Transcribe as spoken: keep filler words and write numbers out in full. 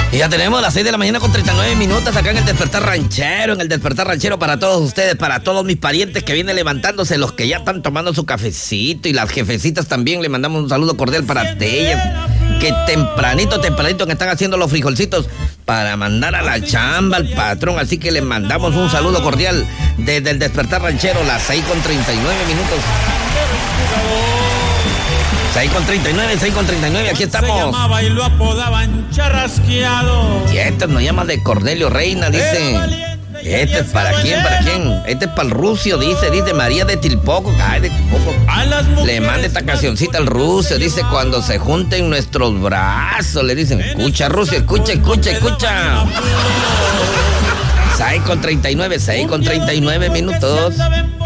Y ya tenemos las seis de la mañana con treinta y nueve minutos acá en el Despertar Ranchero, en el Despertar Ranchero para todos ustedes, para todos mis parientes que vienen levantándose, los que ya están tomando su cafecito y las jefecitas también, le mandamos un saludo cordial para ellas, que tempranito, tempranito que están haciendo los frijolcitos para mandar a la chamba al patrón, así que les mandamos un saludo cordial desde el Despertar Ranchero, las seis con treinta y nueve minutos. seis con treinta y nueve, seis con treinta y nueve, aquí estamos. Se llamaba y lo apodaban Charrasqueado. Y este nos llama de Cornelio Reina, dice. Este es para quién, para quién. Este es para el Rucio, dice, dice María de Tilpoco. Ay, de Tilpoco. Le manda esta cancioncita al Rucio, dice, cuando se junten nuestros brazos, le dicen, escucha, Rucio, escucha, escucha, escucha. seis con treinta y nueve, seis con treinta y nueve minutos.